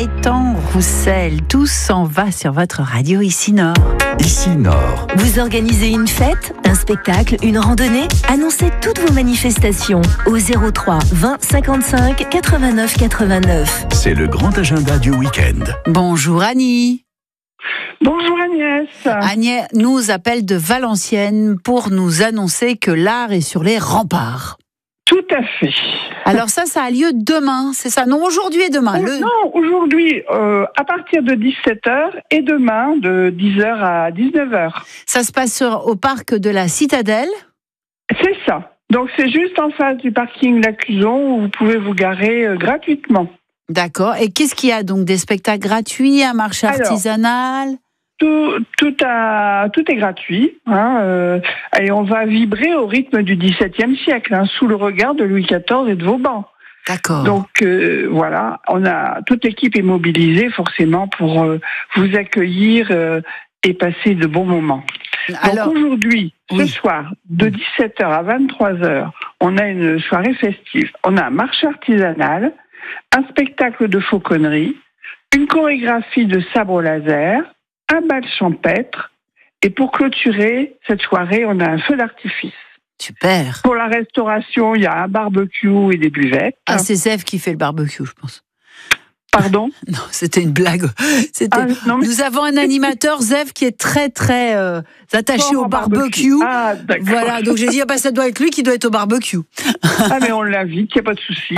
Gaëtan Roussel. Tout s'en va sur votre radio Ici Nord. Ici Nord. Vous organisez une fête, un spectacle, une randonnée? Annoncez toutes vos manifestations au 03 20 55 89 89. C'est le grand agenda du week-end. Bonjour Annie. Bonjour Agnès. Agnès nous appelle de Valenciennes pour nous annoncer que l'art est sur les remparts. Tout à fait. Alors ça a lieu demain, c'est ça? Non, aujourd'hui et demain. Non, aujourd'hui à partir de 17h et demain de 10h à 19h. Ça se passe au parc de la Citadelle? C'est ça. Donc c'est juste en face du parking La Cuson où vous pouvez vous garer gratuitement. D'accord. Et qu'est-ce qu'il y a donc? Des spectacles gratuits, un marché artisanal? Tout est gratuit, et on va vibrer au rythme du XVIIe siècle, sous le regard de Louis XIV et de Vauban. D'accord. Donc voilà, toute l'équipe est mobilisée forcément pour vous accueillir et passer de bons moments. Alors, donc aujourd'hui, ce soir, de 17h à 23h, on a une soirée festive. On a un marché artisanal, un spectacle de fauconnerie, une chorégraphie de sabre laser, un bal champêtre, et pour clôturer cette soirée, on a un feu d'artifice. Super. Pour la restauration, il y a un barbecue et des buvettes. Ah, c'est Zève qui fait le barbecue, je pense. Pardon? Non, c'était une blague. Nous avons un animateur, Zève, qui est très, très attaché au barbecue. Ah, d'accord. Voilà, donc j'ai dit, ça doit être lui qui doit être au barbecue. Ah, mais on l'invite, il n'y a pas de souci.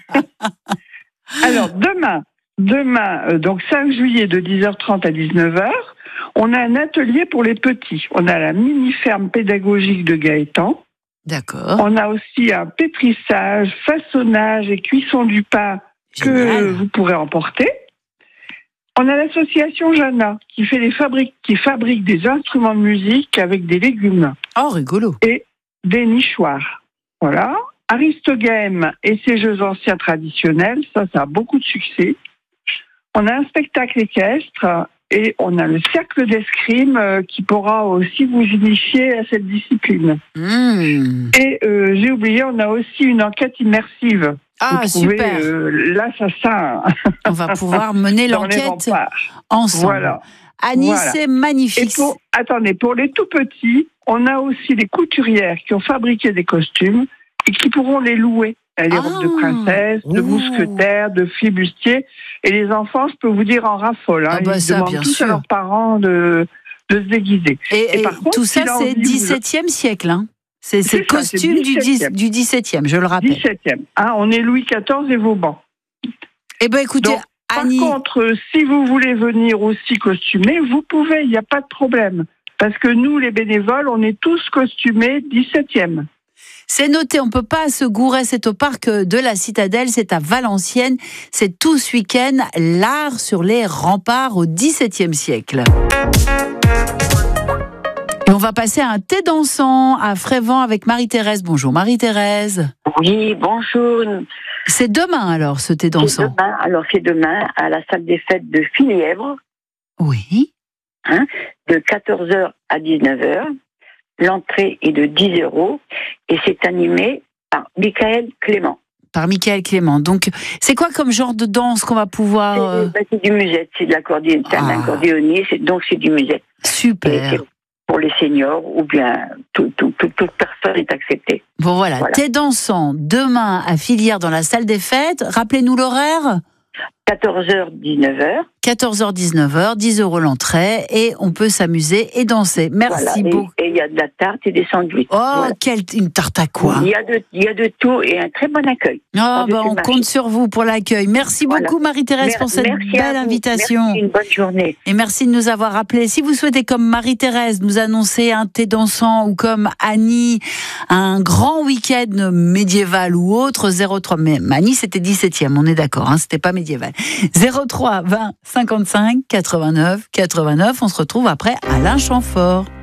Alors, demain, donc 5 juillet de 10h30 à 19h, on a un atelier pour les petits. On a la mini-ferme pédagogique de Gaëtan. D'accord. On a aussi un pétrissage, façonnage et cuisson du pain. Génial. Que vous pourrez emporter. On a l'association Jana qui fabrique des instruments de musique avec des légumes. Oh, rigolo. Et des nichoirs. Voilà. Aristogame et ses jeux anciens traditionnels, ça a beaucoup de succès. On a un spectacle équestre et on a le cercle d'escrime qui pourra aussi vous initier à cette discipline. Et j'ai oublié, on a aussi une enquête immersive. Ah, super. L'assassin. On va pouvoir mener l'enquête ensemble. Voilà. Annie, voilà. C'est magnifique. Et pour les tout petits, on a aussi les couturières qui ont fabriqué des costumes et qui pourront les louer. Les robes de princesse, de mousquetaire, de flibustier. Et les enfants, je peux vous dire, en raffole. Ils demandent tous à leurs parents de se déguiser. Et par contre, tout ça, c'est 17e siècle. C'est le costume du 17e, je le rappelle. 17e. On est Louis XIV et Vauban. Eh bien, écoutez, donc, Annie... Par contre, si vous voulez venir aussi costumé, vous pouvez, il n'y a pas de problème. Parce que nous, les bénévoles, on est tous costumés 17e. C'est noté, on ne peut pas se gourer, c'est au parc de la Citadelle, c'est à Valenciennes, c'est tout ce week-end, l'art sur les remparts au XVIIe siècle. Et on va passer à un thé dansant à Frévent avec Marie-Thérèse. Bonjour Marie-Thérèse. Oui, bonjour. C'est demain alors ce thé dansant? C'est demain à la salle des fêtes de Filièvre. Oui. De 14h à 19h. L'entrée est de 10 € et c'est animé par Michael Clément. Par Michael Clément. Donc, c'est quoi comme genre de danse qu'on va pouvoir... C'est du musette, c'est de l'accordéon, c'est un accordéoniste, donc c'est du musette. Super. Pour les seniors ou bien toute personne est acceptée. Bon voilà, thé dansant demain à Filière dans la salle des fêtes. Rappelez-nous l'horaire. 14h, 19h. 14h, 19h, 10 € l'entrée et on peut s'amuser et danser. Merci beaucoup. Et il y a de la tarte et des sandwichs. Oh, une tarte à quoi? Il y a de tout et un très bon accueil. On compte sur vous pour l'accueil. Merci beaucoup Marie-Thérèse pour cette belle invitation. Merci, une bonne journée. Et merci de nous avoir rappelé. Si vous souhaitez, comme Marie-Thérèse, nous annoncer un thé dansant ou comme Annie, un grand week-end médiéval ou autre, 03. Mais Annie, c'était 17e, on est d'accord, c'était pas médiéval. 03 20 55 89 89. On se retrouve après Alain Chamfort.